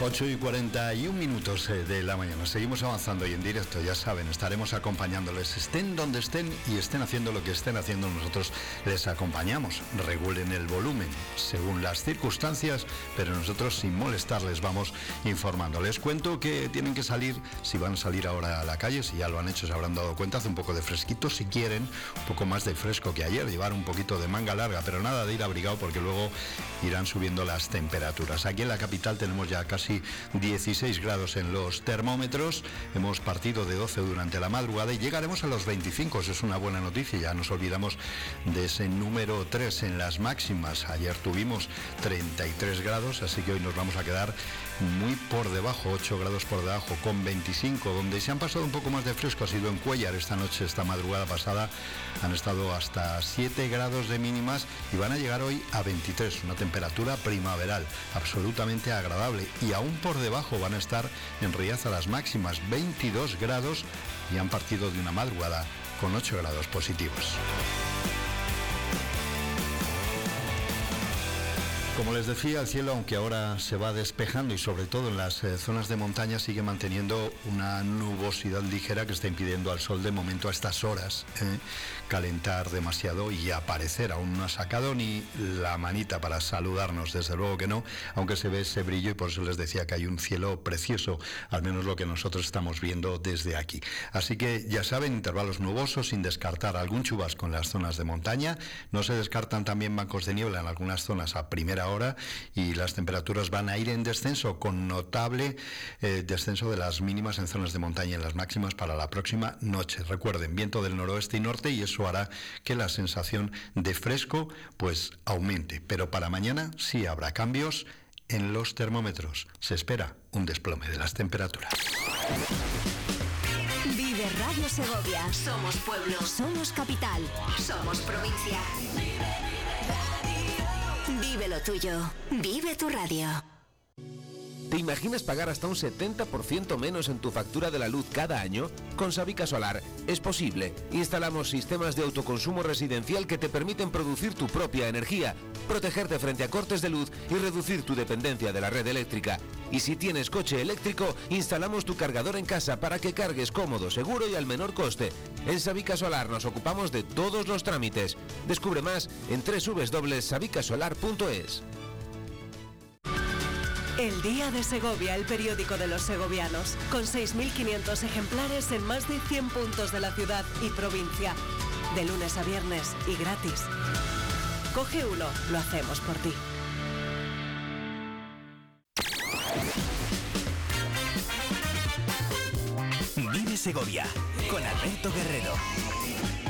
8:41 de la mañana. Seguimos avanzando y en directo, ya saben, estaremos acompañándoles, estén donde estén y estén haciendo lo que estén haciendo, nosotros les acompañamos. Regulen el volumen según las circunstancias, pero nosotros sin molestarles vamos informando. Les cuento que tienen que salir, si van a salir ahora a la calle, si ya lo han hecho, se habrán dado cuenta, hace un poco de fresquito, si quieren, un poco más de fresco que ayer, llevar un poquito de manga larga, pero nada de ir abrigado porque luego irán subiendo las temperaturas. Aquí en la capital tenemos ya casi 16 grados en los termómetros, hemos partido de 12 durante la madrugada y llegaremos a los 25, eso es una buena noticia, ya nos olvidamos de ese número 3 en las máximas. Ayer tuvimos 33 grados, así que hoy nos vamos a quedar muy por debajo, 8 grados por debajo, con 25, donde se han pasado un poco más de fresco ha sido en Cuéllar. Esta noche, esta madrugada pasada, han estado hasta 7 grados de mínimas y van a llegar hoy a 23, una temperatura primaveral, absolutamente agradable, y aún por debajo van a estar en Riaza las máximas, 22 grados, y han partido de una madrugada con 8 grados positivos. Como les decía, el cielo, aunque ahora se va despejando y sobre todo en las zonas de montaña, sigue manteniendo una nubosidad ligera que está impidiendo al sol de momento a estas horas calentar demasiado y aparecer. Aún no ha sacado ni la manita para saludarnos, desde luego que no, aunque se ve ese brillo y por eso les decía que hay un cielo precioso, al menos lo que nosotros estamos viendo desde aquí. Así que ya saben, intervalos nubosos sin descartar algún chubasco en las zonas de montaña. No se descartan también bancos de niebla en algunas zonas a primera hora y las temperaturas van a ir en descenso, con notable descenso de las mínimas en zonas de montaña y en las máximas para la próxima noche. Recuerden, viento del noroeste y norte, y eso hará que la sensación de fresco pues aumente, pero para mañana sí habrá cambios en los termómetros. Se espera un desplome de las temperaturas. Vive Radio Segovia. Somos pueblo. Somos capital. Somos provincia. Vive lo tuyo. Vive tu radio. ¿Te imaginas pagar hasta un 70% menos en tu factura de la luz cada año? Con Sabica Solar es posible. Instalamos sistemas de autoconsumo residencial que te permiten producir tu propia energía, protegerte frente a cortes de luz y reducir tu dependencia de la red eléctrica. Y si tienes coche eléctrico, instalamos tu cargador en casa para que cargues cómodo, seguro y al menor coste. En Sabica Solar nos ocupamos de todos los trámites. Descubre más en www.sabicasolar.es. El Día de Segovia, el periódico de los segovianos, con 6.500 ejemplares en más de 100 puntos de la ciudad y provincia, de lunes a viernes y gratis. Coge uno, lo hacemos por ti. Vive Segovia, con Alberto Guerrero.